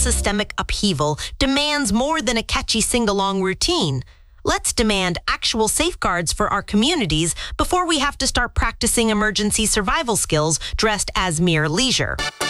systemic upheaval demands more than a catchy sing-along routine. Let's demand actual safeguards for our communities before we have to start practicing emergency survival skills dressed as mere leisure.